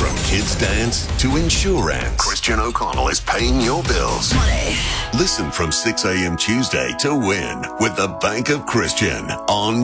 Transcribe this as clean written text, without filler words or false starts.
From kids' dance to insurance, Christian O'Connell is paying your bills. Money. Listen from 6 a.m. Tuesday to win with the Bank of Christian on